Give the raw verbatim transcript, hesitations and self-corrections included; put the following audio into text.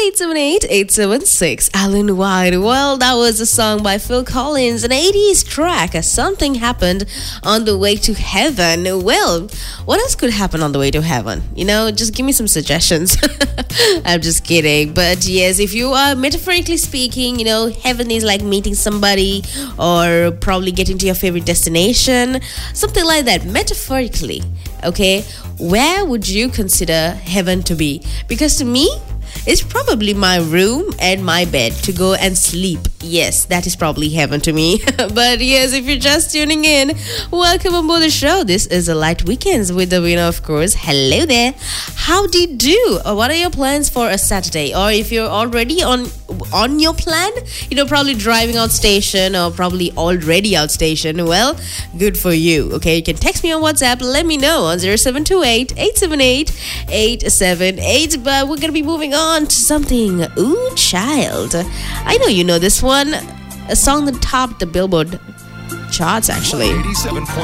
eight seven eight, eight seven six. Alan White. Well, that was a song by Phil Collins, an eighties track. Something happened on the way to heaven. Well, what else could happen on the way to heaven? You know, just give me some suggestions. I'm just kidding. But yes, if you are metaphorically speaking, you know, heaven is like meeting somebody or probably getting to your favorite destination, something like that. Metaphorically, okay, where would you consider heaven to be? Because to me, it's probably my room and my bed to go and sleep. Yes, that is probably heaven to me. But yes, if you're just tuning in, welcome aboard the show. This is a Light Weekends with the winner, of course. Hello there. How do you do? Or what are your plans for a Saturday? Or if you're already on on your plan, you know, probably driving out station or probably already out station, well, good for you. Okay, you can text me on WhatsApp. Let me know on zero seven two eight, eight seven eight, eight seven eight. But we're going to be moving on to something. Ooh, child. I know you know this one. A song that topped the Billboard charts, actually.